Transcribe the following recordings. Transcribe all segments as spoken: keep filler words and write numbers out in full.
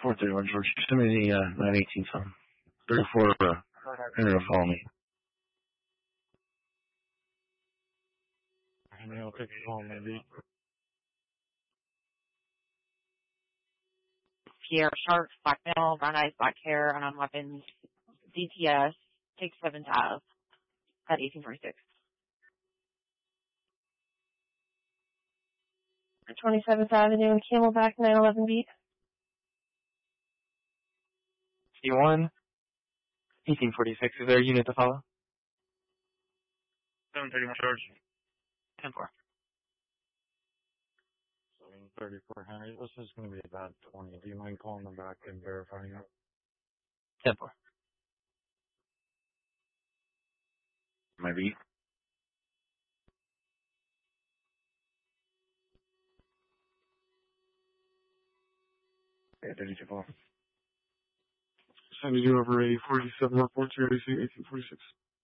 four thirty-one, George. Send me the uh, nine eighteen song. thirty-four, uh, Henry will follow me. Henry will take a call, maybe. Pierre Sharp, black male, brown eyes, black hair, unarmed weapons, D T S, take seven tab at eighteen forty-six. twenty-seventh Avenue and Camelback, nine eleven beat. C one, eighteen forty-six, is there a unit to follow? seven thirty-one, George. ten four. seven thirty-four, Henry. This is going to be about twenty. Do you mind calling them back and verifying it? ten four. My beat. Yeah, thirty-two four. Sending you over a forty-seven report to your A C eighteen forty-six.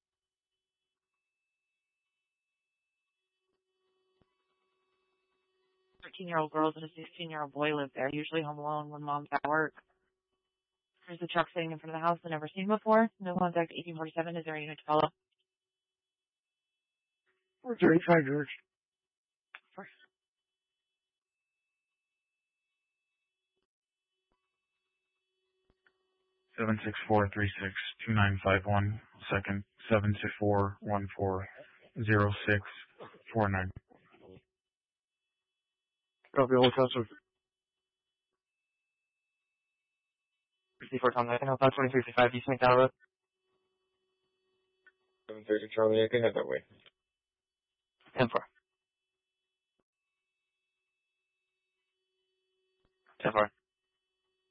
thirteen-year-old girls and a sixteen-year-old boy live there, usually home alone when mom's at work. There's a truck sitting in front of the house I've never seen before. No contact, eighteen forty-seven. Is there a unit to follow? four thirty-five, George. First. seven six four three six two nine five one, second seven six four one four zero six four nine. Copy all customer. fifty-four Tom nine, Alpha twenty-three fifty-five, East McDowell Road. seven thirty Charlie, I can head that way. ten four. ten four.